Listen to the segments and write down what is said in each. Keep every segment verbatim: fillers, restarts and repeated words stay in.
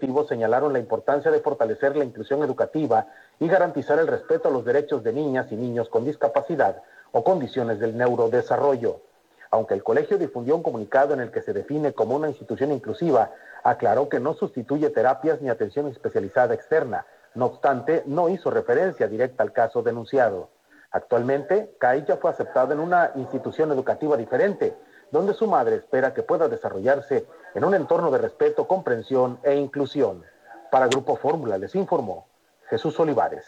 Ejecutivo señalaron la importancia de fortalecer la inclusión educativa y garantizar el respeto a los derechos de niñas y niños con discapacidad o condiciones del neurodesarrollo. Aunque el colegio difundió un comunicado en el que se define como una institución inclusiva, aclaró que no sustituye terapias ni atención especializada externa. No obstante, no hizo referencia directa al caso denunciado. Actualmente, Kai ya fue aceptado en una institución educativa diferente, donde su madre espera que pueda desarrollarse en un entorno de respeto, comprensión e inclusión. Para Grupo Fórmula les informó Jesús Olivares.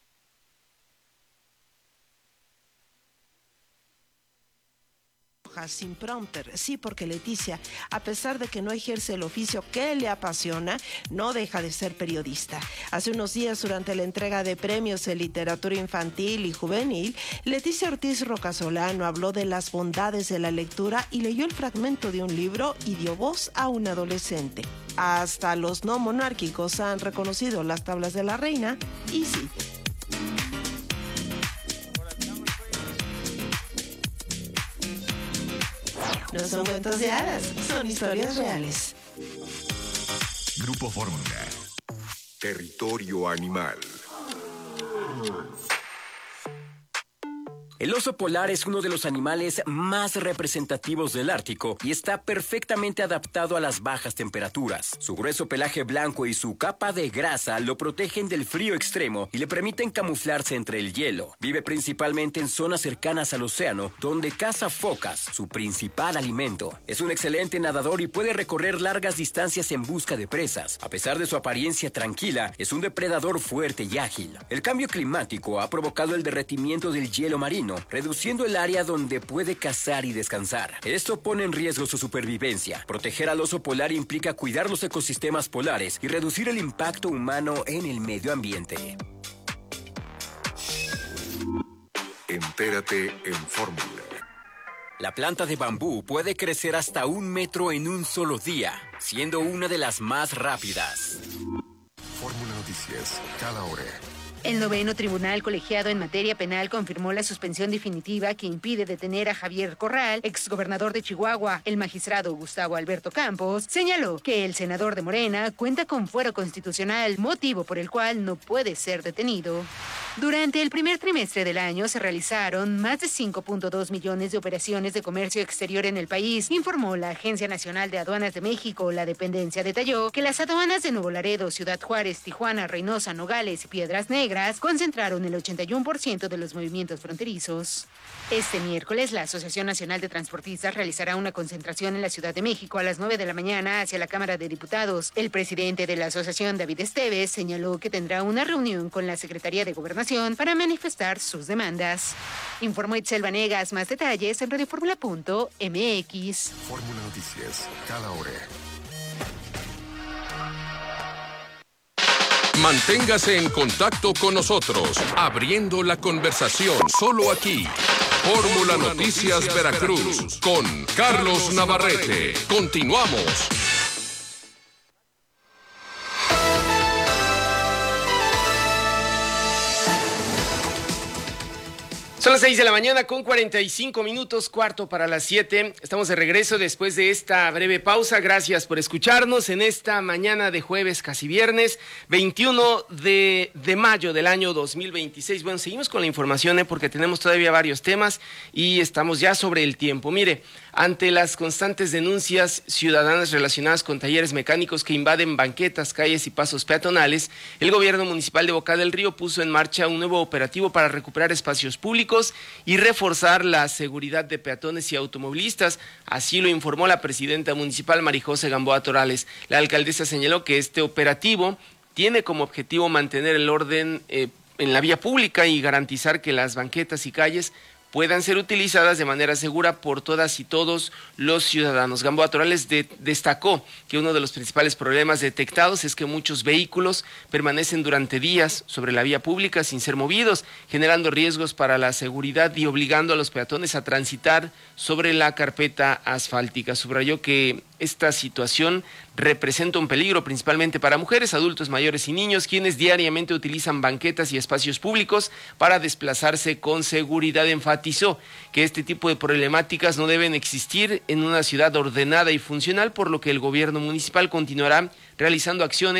Sin prompter, sí, porque Leticia, a pesar de que no ejerce el oficio que le apasiona, no deja de ser periodista. Hace unos días, durante la entrega de premios de literatura infantil y juvenil, Leticia Ortiz Rocasolano habló de las bondades de la lectura y leyó el fragmento de un libro y dio voz a un adolescente. Hasta los no monárquicos han reconocido las tablas de la reina, y sí. No son cuentos de hadas, son historias reales. Grupo Fórmula. Territorio Animal. El oso polar es uno de los animales más representativos del Ártico y está perfectamente adaptado a las bajas temperaturas. Su grueso pelaje blanco y su capa de grasa lo protegen del frío extremo y le permiten camuflarse entre el hielo. Vive principalmente en zonas cercanas al océano, donde caza focas, su principal alimento. Es un excelente nadador y puede recorrer largas distancias en busca de presas. A pesar de su apariencia tranquila, es un depredador fuerte y ágil. El cambio climático ha provocado el derretimiento del hielo marino, reduciendo el área donde puede cazar y descansar. Esto pone en riesgo su supervivencia. Proteger al oso polar implica cuidar los ecosistemas polares y reducir el impacto humano en el medio ambiente. Entérate en Fórmula. La planta de bambú puede crecer hasta un metro en un solo día, siendo una de las más rápidas. Fórmula Noticias, cada hora. El noveno tribunal colegiado en materia penal confirmó la suspensión definitiva que impide detener a Javier Corral, exgobernador de Chihuahua. El magistrado Gustavo Alberto Campos señaló que el senador de Morena cuenta con fuero constitucional, motivo por el cual no puede ser detenido. Durante el primer trimestre del año se realizaron más de cinco punto dos millones de operaciones de comercio exterior en el país, informó la Agencia Nacional de Aduanas de México. La dependencia detalló que las aduanas de Nuevo Laredo, Ciudad Juárez, Tijuana, Reynosa, Nogales y Piedras Negras concentraron el ochenta y uno por ciento de los movimientos fronterizos. Este miércoles, la Asociación Nacional de Transportistas realizará una concentración en la Ciudad de México a las nueve de la mañana hacia la Cámara de Diputados. El presidente de la asociación, David Esteves, señaló que tendrá una reunión con la Secretaría de Gobernación para manifestar sus demandas. Informó Itzel Vanegas. Más detalles en radioformula punto m x. Fórmula Noticias, cada hora. Manténgase en contacto con nosotros, abriendo la conversación, solo aquí. Fórmula Noticias Veracruz, con Carlos Navarrete. Continuamos. Son las seis de la mañana con cuarenta y cinco minutos, cuarto para las siete. Estamos de regreso después de esta breve pausa. Gracias por escucharnos en esta mañana de jueves, casi viernes, veintiuno de mayo del año dos mil veintiséis. Bueno, seguimos con la información, ¿eh? porque tenemos todavía varios temas y estamos ya sobre el tiempo. Mire, ante las constantes denuncias ciudadanas relacionadas con talleres mecánicos que invaden banquetas, calles y pasos peatonales, el gobierno municipal de Boca del Río puso en marcha un nuevo operativo para recuperar espacios públicos y reforzar la seguridad de peatones y automovilistas. Así lo informó la presidenta municipal, Marijose Gamboa Torales. La alcaldesa señaló que este operativo tiene como objetivo mantener el orden eh, en la vía pública y garantizar que las banquetas y calles puedan ser utilizadas de manera segura por todas y todos los ciudadanos. Gamboa Torales de, destacó que uno de los principales problemas detectados es que muchos vehículos permanecen durante días sobre la vía pública sin ser movidos, generando riesgos para la seguridad y obligando a los peatones a transitar sobre la carpeta asfáltica. Subrayó que esta situación representa un peligro principalmente para mujeres, adultos mayores y niños, quienes diariamente utilizan banquetas y espacios públicos para desplazarse con seguridad. Enfatizó que este tipo de problemáticas no deben existir en una ciudad ordenada y funcional, por lo que el gobierno municipal continuará realizando acciones